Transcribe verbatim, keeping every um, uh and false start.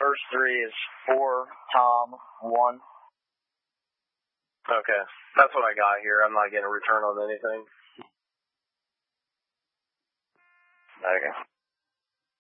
first three is four, Tom, one. Okay, that's what I got here. I'm not getting a return on anything. Okay.